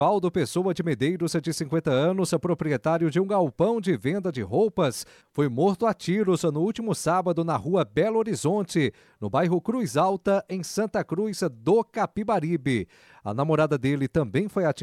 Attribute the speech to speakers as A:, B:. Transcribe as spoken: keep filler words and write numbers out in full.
A: Valdo Pessoa de Medeiros, de cinquenta anos, proprietário de um galpão de venda de roupas, foi morto a tiros no último sábado na rua Belo Horizonte, no bairro Cruz Alta, em Santa Cruz do Capibaribe. A namorada dele também foi atingida